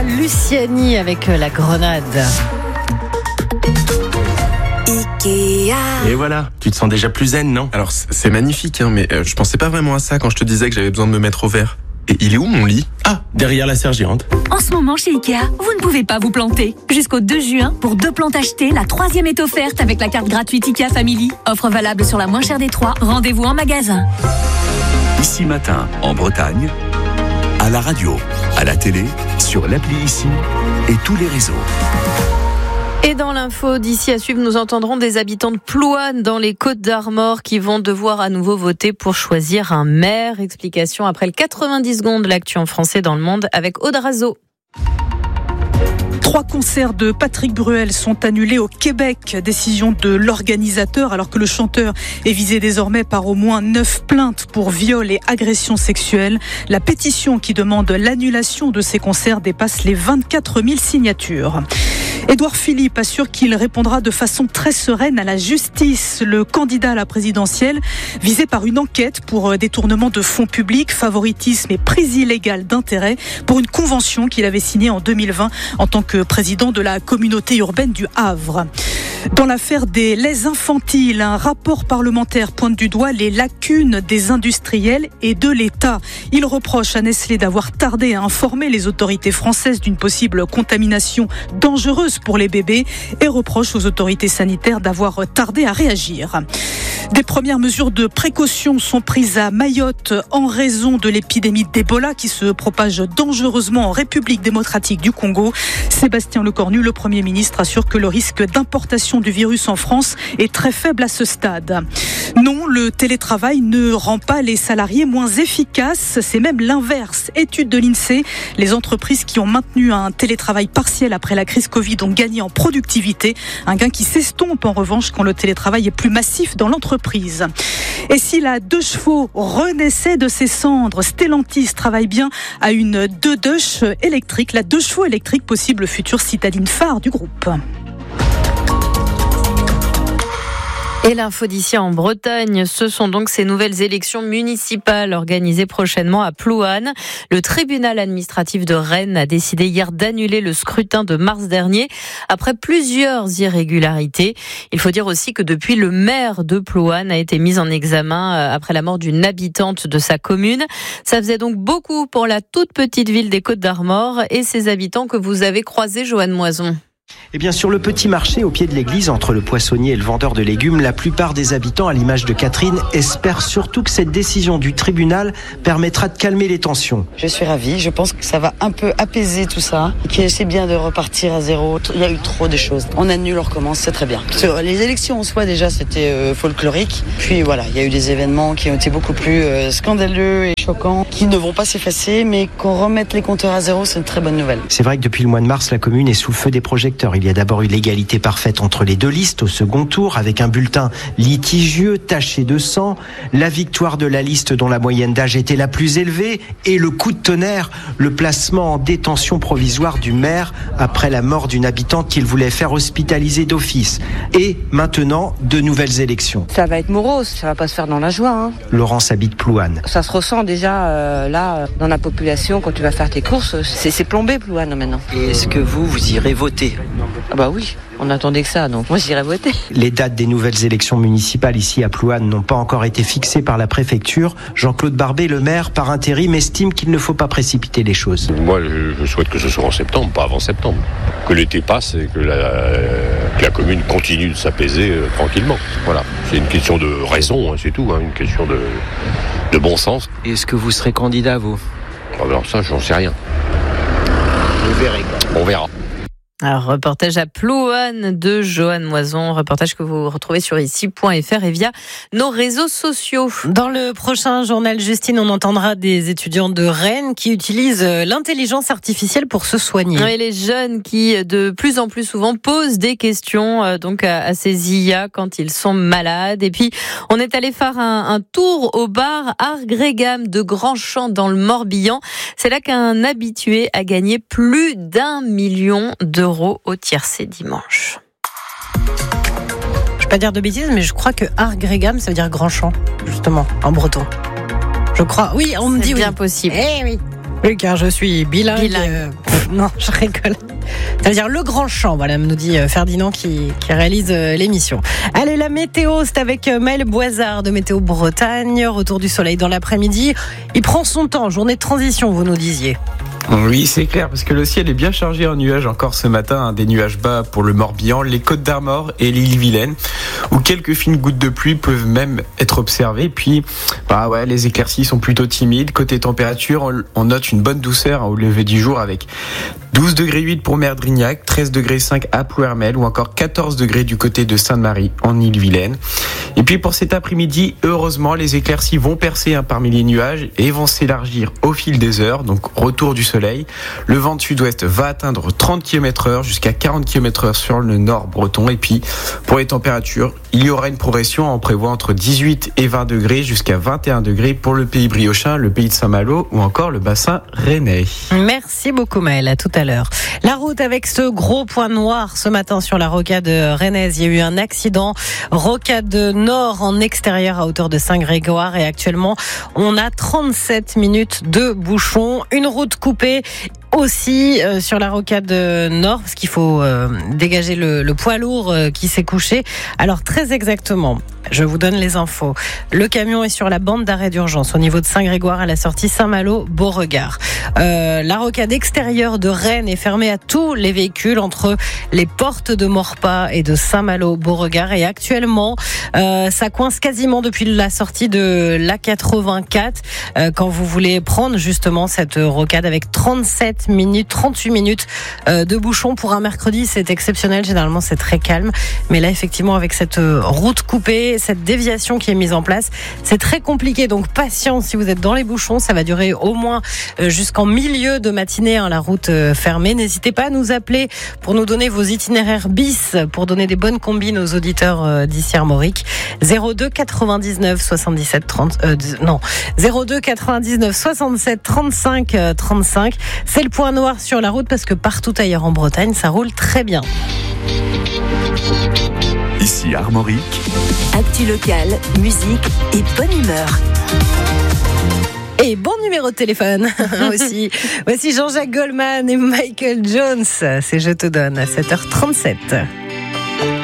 Luciani avec la grenade. Et voilà, tu te sens déjà plus zen, non? Alors c'est magnifique, mais je pensais pas vraiment à ça quand je te disais que j'avais besoin de me mettre au vert. Et il est où mon lit? Ah, derrière la serre géante. En ce moment chez Ikea, vous ne pouvez pas vous planter. Jusqu'au 2 juin, pour 2 plantes achetées, la 3e est offerte avec la carte gratuite Ikea Family. Offre valable sur la moins chère des 3. Rendez-vous en magasin. Ici Matin, en Bretagne, à la radio, à la télé, sur l'appli Ici et tous les réseaux. Et dans l'info d'ici à suivre, nous entendrons des habitants de Plouane dans les Côtes-d'Armor qui vont devoir à nouveau voter pour choisir un maire. Explication après le 90 secondes de l'actu en français dans le monde avec Aude Razo. 3 concerts de Patrick Bruel sont annulés au Québec. Décision de l'organisateur alors que le chanteur est visé désormais par au moins 9 plaintes pour viol et agression sexuelle. La pétition qui demande l'annulation de ces concerts dépasse les 24 000 signatures. Édouard Philippe assure qu'il répondra de façon très sereine à la justice. Le candidat à la présidentielle visé par une enquête pour détournement de fonds publics, favoritisme et prise illégale d'intérêt pour une convention qu'il avait signée en 2020 en tant que président de la communauté urbaine du Havre. Dans l'affaire des laits infantiles, un rapport parlementaire pointe du doigt les lacunes des industriels et de l'État. Il reproche à Nestlé d'avoir tardé à informer les autorités françaises d'une possible contamination dangereuse pour les bébés et reproche aux autorités sanitaires d'avoir tardé à réagir. Des premières mesures de précaution sont prises à Mayotte en raison de l'épidémie d'Ebola qui se propage dangereusement en République démocratique du Congo. Sébastien Lecornu, le Premier ministre, assure que le risque d'importation du virus en France est très faible à ce stade. Non, le télétravail ne rend pas les salariés moins efficaces, c'est même l'inverse. Étude de l'INSEE, les entreprises qui ont maintenu un télétravail partiel après la crise Covid ont gagné en productivité, un gain qui s'estompe en revanche quand le télétravail est plus massif dans l'entreprise. Et si la 2 chevaux renaissait de ses cendres, Stellantis travaille bien à une 2 électrique, la 2 chevaux électrique, possible future citadine phare du groupe. Et l'info d'ici en Bretagne, ce sont donc ces nouvelles élections municipales organisées prochainement à Plouane. Le tribunal administratif de Rennes a décidé hier d'annuler le scrutin de mars dernier après plusieurs irrégularités. Il faut dire aussi que depuis, le maire de Plouane a été mis en examen après la mort d'une habitante de sa commune. Ça faisait donc beaucoup pour la toute petite ville des Côtes-d'Armor et ses habitants que vous avez croisés, Joanne Moison. Eh bien, sur le petit marché au pied de l'église, entre le poissonnier et le vendeur de légumes, la plupart des habitants, à l'image de Catherine, espèrent surtout que cette décision du tribunal permettra de calmer les tensions. Je suis ravie, je pense que ça va un peu apaiser tout ça, que c'est bien de repartir à zéro. Il y a eu trop de choses. On annule, on recommence, c'est très bien. Les élections en soi, déjà, c'était folklorique. Puis voilà, il y a eu des événements qui ont été beaucoup plus scandaleux et choquants, qui ne vont pas s'effacer, mais qu'on remette les compteurs à zéro, c'est une très bonne nouvelle. C'est vrai que depuis le mois de mars, la commune est sous le feu des projecteurs. Il y a d'abord eu l'égalité parfaite entre les 2 listes au second tour, avec un bulletin litigieux, taché de sang, la victoire de la liste dont la moyenne d'âge était la plus élevée, et le coup de tonnerre, le placement en détention provisoire du maire après la mort d'une habitante qu'il voulait faire hospitaliser d'office. Et maintenant, de nouvelles élections. Ça va être morose, ça va pas se faire dans la joie. Laurence habite Plouane. Ça se ressent déjà là, dans la population, quand tu vas faire tes courses, c'est plombé Plouane maintenant. Et est-ce que vous irez voter ? Ah bah oui, on attendait que ça, donc moi j'irai voter. Les dates des nouvelles élections municipales ici à Plouane n'ont pas encore été fixées par la préfecture. Jean-Claude Barbet, le maire, par intérim, estime qu'il ne faut pas précipiter les choses. Moi, je souhaite que ce soit en septembre, pas avant septembre. Que l'été passe et que la commune continue de s'apaiser tranquillement. Voilà, c'est une question de raison, c'est tout, une question de bon sens. Est-ce que vous serez candidat, vous ? Alors ça, j'en sais rien. Vous verrez. On verra. Alors, reportage à Plouane de Joanne Moison, reportage que vous retrouvez sur ici.fr et via nos réseaux sociaux. Dans le prochain journal Justine, on entendra des étudiants de Rennes qui utilisent l'intelligence artificielle pour se soigner. Et les jeunes qui, de plus en plus souvent, posent des questions donc à ces IA quand ils sont malades. Et puis, on est allé faire un tour au bar Art Grégam de Grandchamp dans le Morbihan. C'est là qu'un habitué a gagné plus d'1 million d'euros au tiercé dimanche. Je ne vais pas dire de bêtises, mais je crois que Art Grégam, ça veut dire grand champ, justement, en breton. Je crois. Oui, on me dit oui. C'est bien possible. Eh oui. Oui, car je suis bilingue. Non, je rigole. Ça veut dire le grand champ, voilà, nous dit Ferdinand qui réalise l'émission. Allez, la météo, c'est avec Maël Boisard de Météo Bretagne. Retour du soleil dans l'après-midi. Il prend son temps, journée de transition, vous nous disiez. Oui, c'est clair, parce que le ciel est bien chargé en nuages encore ce matin, des nuages bas pour le Morbihan, les Côtes d'Armor et l'Ille-Vilaine, où quelques fines gouttes de pluie peuvent même être observées. Puis, les éclaircies sont plutôt timides. Côté température, on note une bonne douceur au lever du jour avec 12 degrés 8 pour Merdrignac, 13 degrés 5 à Plouermel ou encore 14 degrés du côté de Sainte-Marie en Ille-Vilaine. Et puis pour cet après-midi, heureusement, les éclaircies vont percer parmi les nuages et vont s'élargir au fil des heures, donc retour du soleil. Le vent de sud-ouest va atteindre 30 km/h jusqu'à 40 km/h sur le nord breton. Et puis pour les températures, il y aura une progression, on prévoit entre 18 et 20 degrés jusqu'à 21 degrés pour le pays briochin, le pays de Saint-Malo ou encore le bassin rennais. Merci beaucoup Maël, à tout à l'heure. La route avec ce gros point noir ce matin sur la rocade rennaise. Il y a eu un accident, rocade nord en extérieur à hauteur de Saint-Grégoire et actuellement on a 37 minutes de bouchon. Une route coupée aussi sur la rocade nord parce qu'il faut dégager le poids lourd qui s'est couché. Alors très exactement, je vous donne les infos. Le camion est sur la bande d'arrêt d'urgence au niveau de Saint-Grégoire à la sortie Saint-Malo-Beauregard. La rocade extérieure de Rennes est fermée à tous les véhicules entre les portes de Maurepas et de Saint-Malo-Beauregard et actuellement ça coince quasiment depuis la sortie de l'A84 quand vous voulez prendre justement cette rocade avec 38 minutes de bouchon pour un mercredi, c'est exceptionnel. Généralement, c'est très calme. Mais là, effectivement, avec cette route coupée, cette déviation qui est mise en place, c'est très compliqué. Donc, patience si vous êtes dans les bouchons. Ça va durer au moins jusqu'en milieu de matinée, la route fermée. N'hésitez pas à nous appeler pour nous donner vos itinéraires bis, pour donner des bonnes combines aux auditeurs d'ici Armorique. 02 99 77 30. 02 99 67 35 35. C'est le point noir sur la route parce que partout ailleurs en Bretagne, ça roule très bien. Ici Armorique. Actu locale, musique et bonne humeur. Et bon numéro de téléphone aussi. Voici Jean-Jacques Goldman et Michael Jones. C'est Je te donne à 7h37.